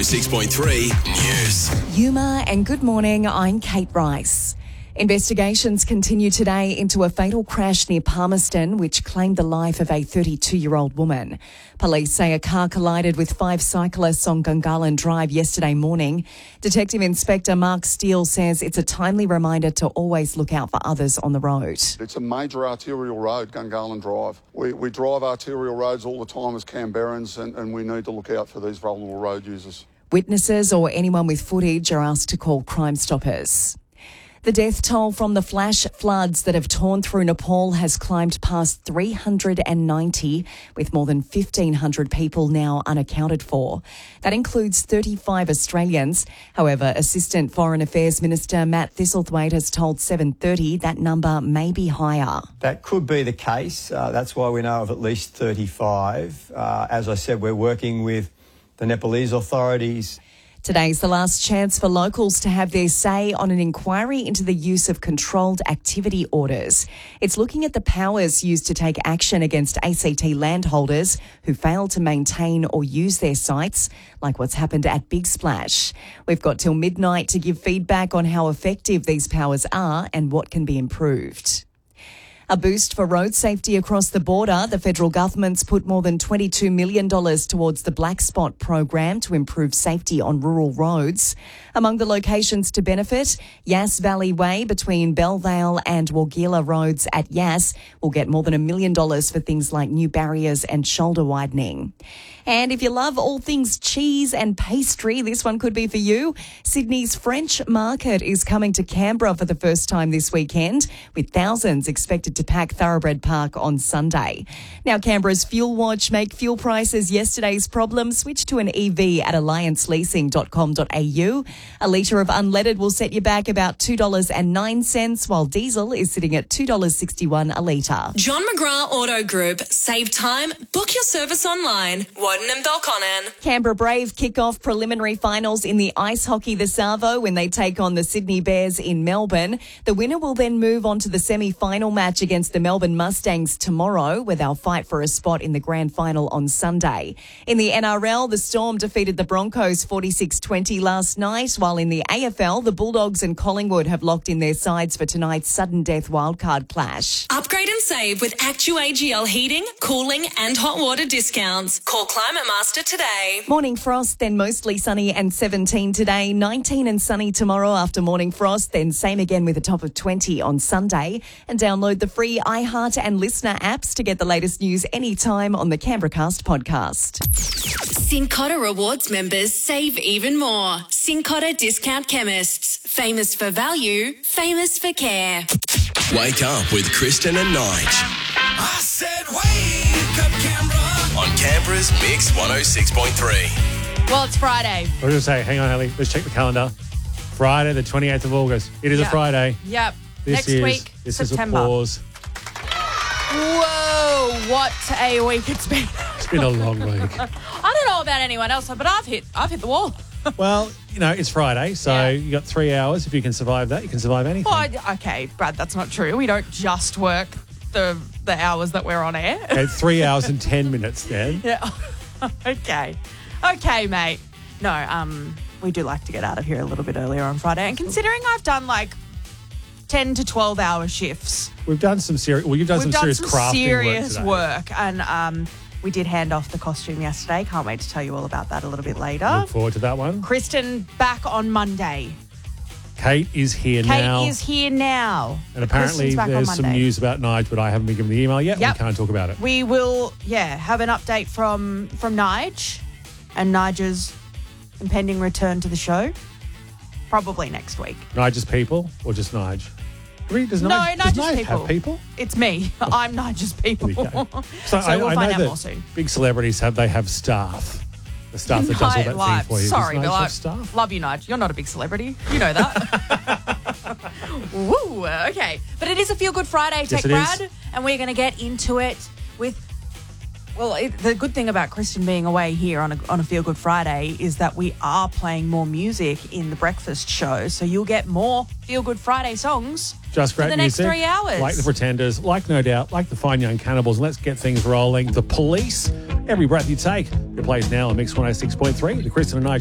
106.3 News. Yuma and good morning, I'm Kate Rice. Investigations continue today into a fatal crash near Palmerston which claimed the life of a 32-year-old woman. Police say a car collided with 5 cyclists on Gungahlin Drive yesterday morning. Detective Inspector Mark Steele says it's a timely reminder to always look out for others on the road. It's a major arterial road, Gungahlin Drive. We drive arterial roads all the time as Canberrans and we need to look out for these vulnerable road users. Witnesses or anyone with footage are asked to call Crime Stoppers. The death toll from the flash floods that have torn through Nepal has climbed past 390, with more than 1,500 people now unaccounted for. That includes 35 Australians. However, Assistant Foreign Affairs Minister Matt Thistlethwaite has told 7:30 that number may be higher. That could be the case. That's why we know of at least 35. As I said, we're working with the Nepalese authorities. Today's the last chance for locals to have their say on an inquiry into the use of controlled activity orders. It's looking at the powers used to take action against ACT landholders who fail to maintain or use their sites, like what's happened at Big Splash. We've got till midnight to give feedback on how effective these powers are and what can be improved. A boost for road safety across the border. The federal government's put more than $22 million towards the Black Spot program to improve safety on rural roads. Among the locations to benefit, Yass Valley Way between Bellvale and Wargila roads at Yass will get more than $1 million for things like new barriers and shoulder widening. And if you love all things cheese and pastry, this one could be for you. Sydney's French Market is coming to Canberra for the first time this weekend, with thousands expected to pack Thoroughbred Park on Sunday. Now, Canberra's Fuel Watch make fuel prices yesterday's problem. Switch to an EV at allianceleasing.com.au. A litre of unleaded will set you back about $2.09, while diesel is sitting at $2.61 a litre. John McGrath Auto Group. Save time. Book your service online. Woden and Belconnen. Canberra Brave kick off preliminary finals in the ice hockey the Savo when they take on the Sydney Bears in Melbourne. The winner will then move on to the semi-final match against the Melbourne Mustangs tomorrow, where they'll fight for a spot in the grand final on Sunday. In the NRL, the Storm defeated the Broncos 46-20 last night, while in the AFL, the Bulldogs and Collingwood have locked in their sides for tonight's sudden death wildcard clash. Upgrade and save with ActuAGL heating, cooling and hot water discounts. Call Climate Master today. Morning frost, then mostly sunny and 17 today, 19 and sunny tomorrow after morning frost, then same again with a top of 20 on Sunday. And download the free iHeart and Listener apps to get the latest news anytime on the Canberracast podcast. Cincotta Rewards members save even more. Cincotta Discount Chemists. Famous for value, famous for care. Wake up with Kristen and Nige. I said wake up, Canberra. On Canberra's Mix 106.3. Well, it's Friday. I was going to say, hang on, Ellie, let's check the calendar. Friday, the 28th of August. It is a Friday. Yep. This Next week, This September. is a pause. Whoa, what a week it's been. It's been a long week. I don't know about anyone else, but I've hit the wall. Well, you know, it's Friday, so you got 3 hours. If you can survive that, you can survive anything. Oh, okay, Brad, that's not true. We don't just work the hours that we're on air. Okay, 3 hours and 10 minutes then. Yeah. Okay, mate. No, we do like to get out of here a little bit earlier on Friday. And considering I've done like 10 to 12 hour shifts. We've done some serious. Well, you've done some serious crafting serious work work, and we did hand off the costume yesterday. Can't wait to tell you all about that a little bit later. Look forward to that one. Kristen back on Monday. Kate is here now. Kate is here now. And apparently there's some news about Nige, but I haven't been given the email yet. Yep. We can't talk about it. We will, have an update from Nige and Nige's impending return to the show. Probably next week. Nige's people or just Nige? Does Nige's Nige people. have people? It's me. I'm Nige's people. So we'll I find know out that more soon. big celebrities have staff. The staff that does all that thing for you. Sorry, Does Nige but have staff? love you, Nige. You're not a big celebrity. You know that. Woo, okay. But it is a Feel Good Friday, Tech Brad, and we're going to get into it with... Well, the good thing about Kristen being away here on a Feel Good Friday is that we are playing more music in the breakfast show, so you'll get more Feel Good Friday songs Just great for the next music, 3 hours. like the Pretenders, like No Doubt, like the Fine Young Cannibals. Let's get things rolling. The Police, Every Breath You Take. It plays now on Mix 106.3. The Kristen and Nige